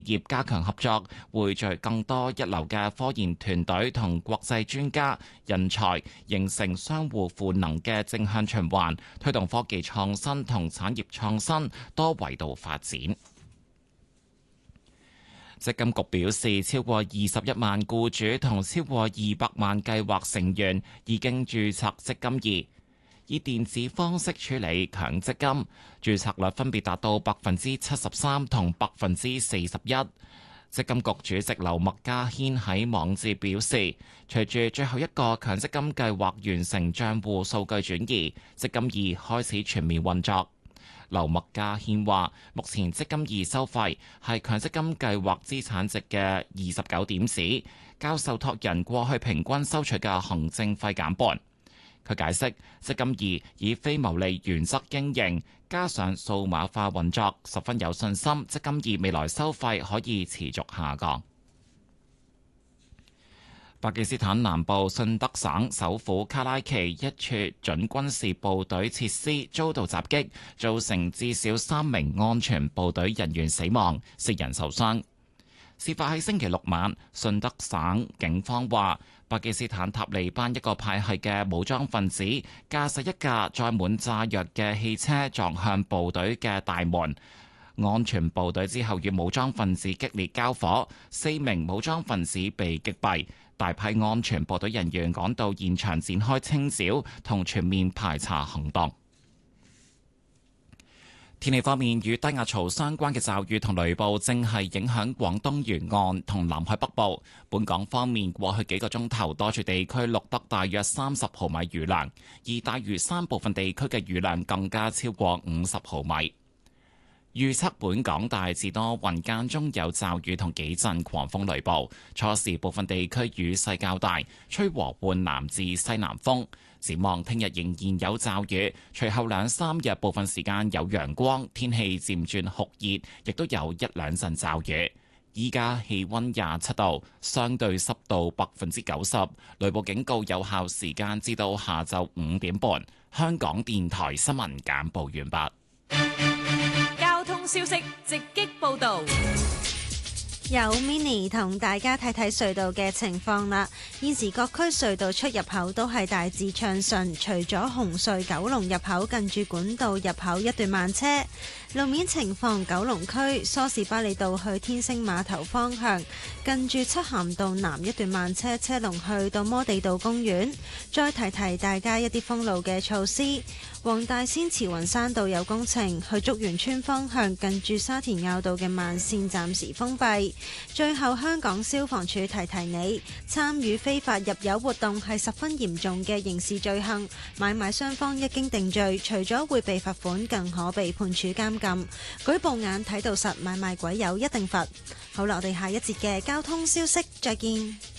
業加強合作，匯聚更多一流嘅科研團隊同國際專家人才，形成相互賦能嘅正向循環，推動科技創新同產業創新多維度發展。積金局表示，超過21萬僱主同超過200萬計劃成員已經註冊積金易，以電子方式處理強積金，註冊率分別達到73%同41%。積金局主席劉麥嘉軒喺網誌表示，隨住最後一個強積金計劃完成帳戶數據轉移，積金易開始全面運作。劉麥嘉軒話：目前積金易收費係強積金計劃資產值嘅29點子，較受託人過去平均收取嘅行政費減半。佢解釋，積金易以非牟利原則經營，加上數碼化運作，十分有信心積金易未來收費可以持續下降。巴基斯坦南部信德省首府卡拉奇一處準軍事部隊設施遭到襲擊，造成至少3名安全部隊人員死亡，4人受傷。事發喺星期六晚，信德省警方話，巴基斯坦塔利班一個派系嘅武裝分子駕駛一架載滿炸藥嘅汽車撞向部隊嘅大門，安全部隊之後與武裝分子激烈交火，4名武裝分子被擊斃。大批安全部隊人員趕到現場展開清剿同全面排查行動。天氣方面，與低壓槽相關嘅驟雨同雷暴正係影響廣東沿岸同南海北部。本港方面，過去幾個鐘頭多處地區錄得大約30毫米雨量，而大嶼山部分地區嘅雨量更加超過50毫米。預測本港大致多雲，間中有驟雨同幾陣狂風雷暴，初時部分地區雨勢較大，吹和緩南至西南風。展望聽日仍然有驟雨，隨後2-3日部分時間有陽光，天氣漸轉酷熱，亦都有1-2陣驟雨。依家氣溫27度，相對濕度90%，雷暴警告有效時間至到下晝5點半。香港電台新聞簡報完畢。 交通消息直擊報道。 有 Mini 同大家睇睇隧道嘅情況啦。現時各區隧道出入口都係大致暢順，除咗紅隧九龍入口近住管道入口一段慢車。路面情況，九龍區梳士巴利道去天星碼頭方向，近住漆咸道南一段慢車，車龍去到摩地道公園。再提提大家一啲封路嘅措施。黃大仙慈雲山道有工程，去竹園村方向近住沙田坳道嘅慢線暫時封閉。最後，香港消防處提提你，參與非法入油活動係十分嚴重嘅刑事罪行，買賣雙方一經定罪，除咗會被罰款，更可被判處監禁。舉報眼睇到實，買賣鬼友一定罰。好啦，我哋下一節嘅交通消息再見。